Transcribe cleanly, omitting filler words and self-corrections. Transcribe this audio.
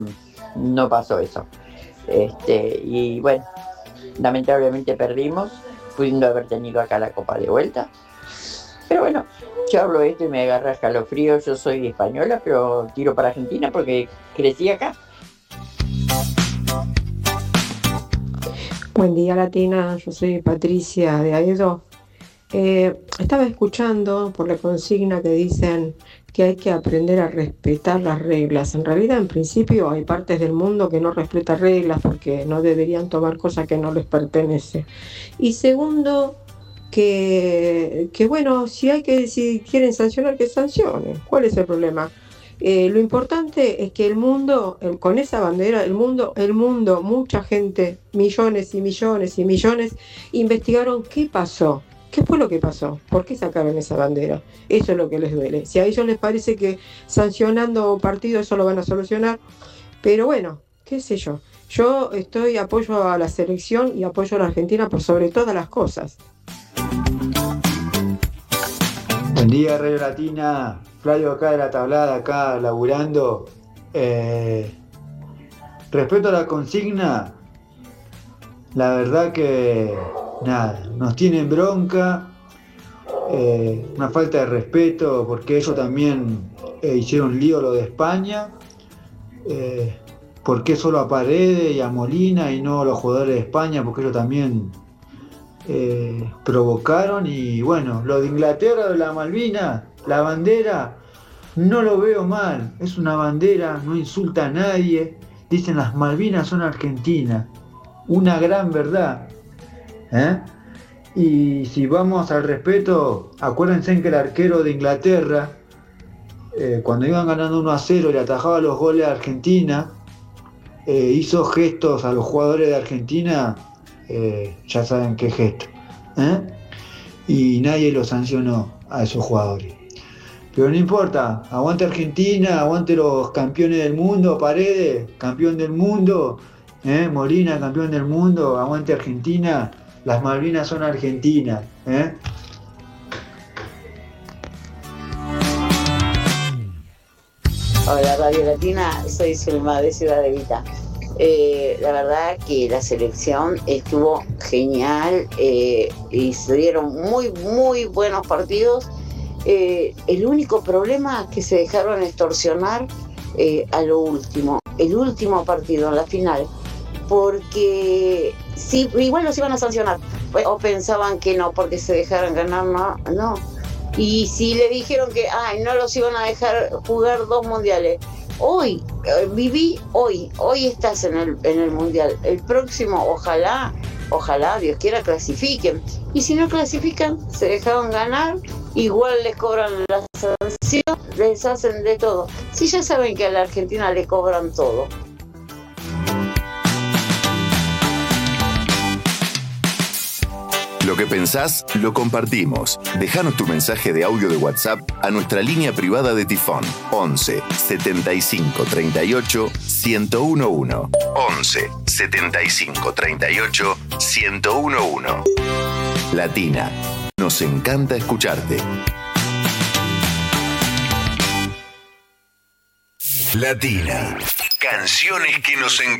no pasó eso. Y bueno, lamentablemente perdimos, pudiendo haber tenido acá la Copa de vuelta. Pero bueno, yo hablo esto y me agarra escalofrío. Yo soy española, pero tiro para Argentina porque crecí acá. Buen día, Latina. Yo soy Patricia de Aedo. Estaba escuchando por la consigna que dicen que hay que aprender a respetar las reglas. En realidad, en principio, hay partes del mundo que no respetan reglas porque no deberían tomar cosas que no les pertenecen. Y segundo, que bueno, si quieren sancionar, que sancionen. ¿Cuál es el problema? Lo importante es que el mundo, con esa bandera, el mundo, mucha gente, millones y millones y millones, investigaron qué pasó. ¿Qué fue lo que pasó? ¿Por qué sacaron esa bandera? Eso es lo que les duele. Si a ellos les parece que sancionando partidos eso lo van a solucionar, pero bueno, qué sé yo. Yo apoyo a la selección y apoyo a la Argentina por sobre todas las cosas. Buen día, Radio Latina. Flavio acá de la tablada, acá laburando. Respecto a la consigna, la verdad que nada, nos tienen bronca, una falta de respeto, porque ellos también hicieron lío lo de España. ¿Por qué solo a Paredes y a Molina y no a los jugadores de España? Porque ellos también provocaron. Y bueno, lo de Inglaterra, de la Malvinas, la bandera, no lo veo mal, es una bandera, no insulta a nadie. Dicen las Malvinas son argentinas, una gran verdad, ¿eh? Y si vamos al respeto, acuérdense que el arquero de Inglaterra, cuando iban ganando 1-0 y le atajaba los goles a Argentina, hizo gestos a los jugadores de Argentina, ya saben qué gesto, ¿eh? Y nadie lo sancionó a esos jugadores. Pero no importa, aguante Argentina, aguante los campeones del mundo, Paredes, campeón del mundo, Molina, campeón del mundo, aguante Argentina, las Malvinas son argentinas, ¿eh? Hola Radio Latina, soy Zulma de Ciudad de Vita. La verdad que la selección estuvo genial y se dieron muy, muy buenos partidos. El único problema es que se dejaron extorsionar a lo último, el último partido, en la final, porque sí, igual los iban a sancionar, o pensaban que no, porque se dejaron ganar, no. Y si le dijeron que no los iban a dejar jugar 2 mundiales, hoy estás en el mundial, el próximo ojalá Dios quiera clasifiquen, y si no clasifican se dejaron ganar, igual les cobran la sanción, les hacen de todo, si ya saben que a la Argentina le cobran todo. Lo que pensás, lo compartimos. Dejanos tu mensaje de audio de WhatsApp a nuestra línea privada de Tifón 11 75 38 1011. 11 75 38 1011. Latina, nos encanta escucharte. Latina, canciones que nos encantan.